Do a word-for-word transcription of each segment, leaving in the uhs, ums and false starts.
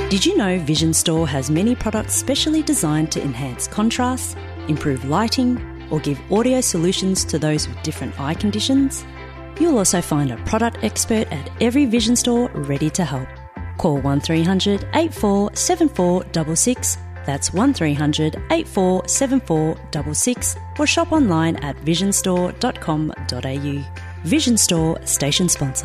Did you know Vision Store has many products specially designed to enhance contrast, improve lighting, or give audio solutions to those with different eye conditions? You'll also find a product expert at every Vision Store ready to help. Call one three hundred, eight four seven four six six, that's one three hundred, eight four seven four six six, or shop online at vision store dot com dot a u. Vision Store, station sponsor.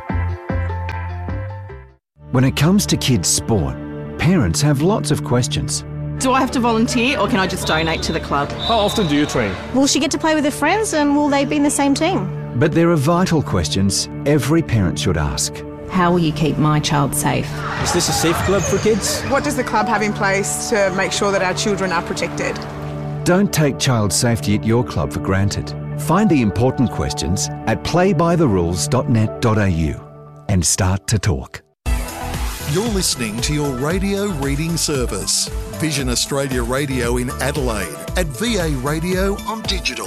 When it comes to kids' sport, parents have lots of questions. Do I have to volunteer or can I just donate to the club? How often do you train? Will she get to play with her friends and will they be in the same team? But there are vital questions every parent should ask. How will you keep my child safe? Is this a safe club for kids? What does the club have in place to make sure that our children are protected? Don't take child safety at your club for granted. Find the important questions at play by the rules dot net dot a u and start to talk. You're listening to your radio reading service, Vision Australia Radio in Adelaide at V A Radio on digital.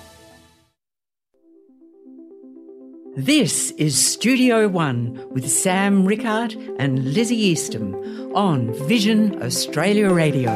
This is Studio One with Sam Rickard and Lizzie Eastham on Vision Australia Radio.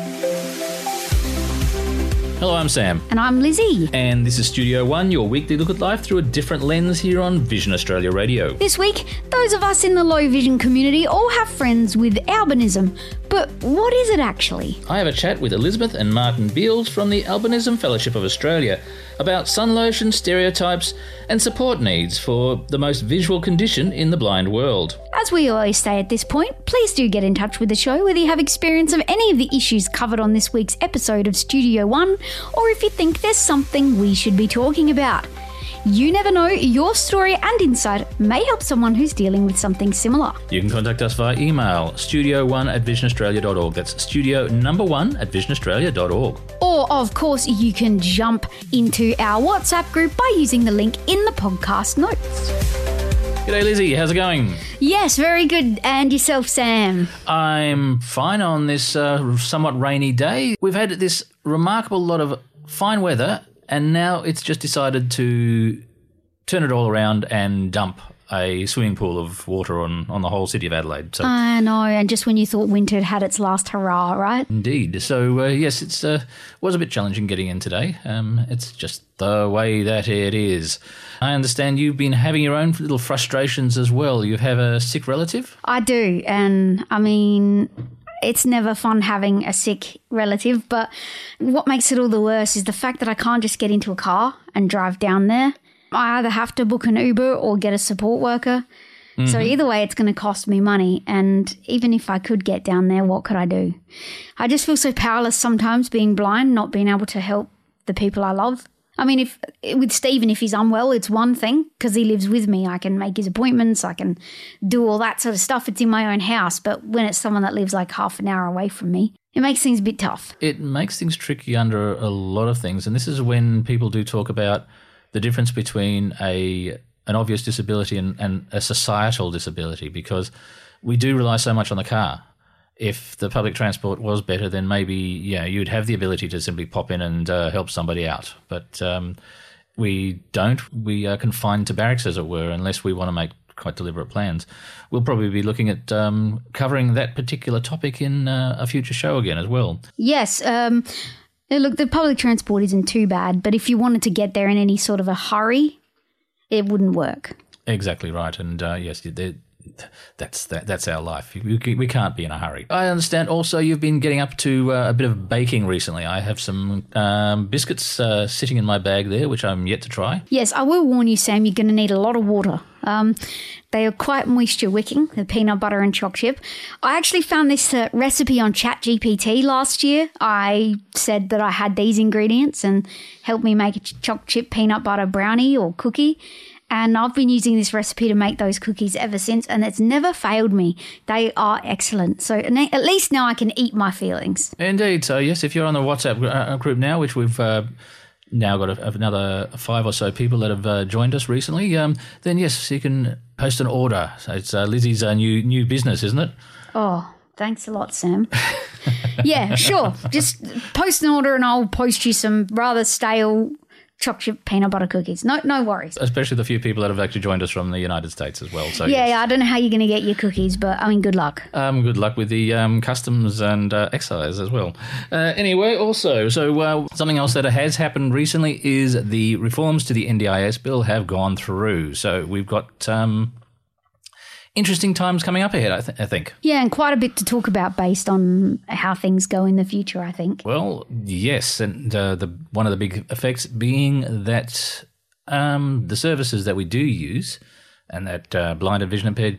Hello, I'm Sam. And I'm Lizzie. And this is Studio One, your weekly look at life through a different lens here on Vision Australia Radio. This week, those of us in the low vision community all have friends with albinism. But what is it actually? I have a chat with Elizabeth and Martin Beals from the Albinism Fellowship of Australia about sun lotion, stereotypes and support needs for the most visual condition in the blind world. As we always say at this point, please do get in touch with the show whether you have experience of any of the issues covered on this week's episode of Studio One, or if you think there's something we should be talking about. You never know, your story and insight may help someone who's dealing with something similar. You can contact us via email, studio one at vision australia dot org. That's studio number one at vision australia dot org. Or, of course, you can jump into our WhatsApp group by using the link in the podcast notes. G'day, Lizzie. How's it going? Yes, very good. And yourself, Sam? I'm fine on this uh, somewhat rainy day. We've had this remarkable lot of fine weather, and now it's just decided to turn it all around and dump a swimming pool of water on, on the whole city of Adelaide. So I know, and just when you thought winter had had its last hurrah, right? Indeed. So, uh, yes, it's uh, was a bit challenging getting in today. Um, it's just the way that it is. I understand you've been having your own little frustrations as well. You have a sick relative? I do, and I mean, it's never fun having a sick relative, but what makes it all the worse is the fact that I can't just get into a car and drive down there. I either have to book an Uber or get a support worker. Mm-hmm. So either way, it's going to cost me money. And even if I could get down there, what could I do? I just feel so powerless sometimes being blind, not being able to help the people I love. I mean, if with Stephen, if he's unwell, it's one thing because he lives with me. I can make his appointments. I can do all that sort of stuff. It's in my own house. But when it's someone that lives like half an hour away from me, it makes things a bit tough. It makes things tricky under a lot of things. And this is when people do talk about the difference between a an obvious disability and, and a societal disability, because we do rely so much on the car. If the public transport was better, then maybe yeah, you'd have the ability to simply pop in and uh, help somebody out. But um, we don't. We are confined to barracks, as it were, unless we want to make quite deliberate plans. We'll probably be looking at um, covering that particular topic in uh, a future show again as well. Yes, um look, the public transport isn't too bad, but if you wanted to get there in any sort of a hurry, it wouldn't work. Exactly right. And uh, yes, that's that, that's our life. We, we can't be in a hurry. I understand also you've been getting up to uh, a bit of baking recently. I have some um, biscuits uh, sitting in my bag there, which I'm yet to try. Yes, I will warn you, Sam, you're going to need a lot of water. Um, they are quite moisture wicking, the peanut butter and choc chip. I actually found this uh, recipe on ChatGPT last year. I said that I had these ingredients and helped me make a choc chip peanut butter brownie or cookie. And I've been using this recipe to make those cookies ever since, and it's never failed me. They are excellent. So at least now I can eat my feelings. Indeed. So, yes, if you're on the WhatsApp group now, which we've uh, now got a, another five or so people that have uh, joined us recently, um, then, yes, you can post an order. So it's uh, Lizzie's uh, new new business, isn't it? Oh, thanks a lot, Sam. Yeah, sure. Just post an order and I'll post you some rather stale chocolate chip peanut butter cookies. No, no worries. Especially the few people that have actually joined us from the United States as well. So yeah, yes. yeah, I don't know how you're going to get your cookies, but I mean, good luck. Um, good luck with the um, customs and uh, excise as well. Uh, anyway, also, so uh, something else that has happened recently is the reforms to the N D I S bill have gone through. So we've got um, interesting times coming up ahead, I, th- I think. Yeah, and quite a bit to talk about based on how things go in the future, I think. Well, yes, and uh, the one of the big effects being that um, the services that we do use and that uh, blind and vision impaired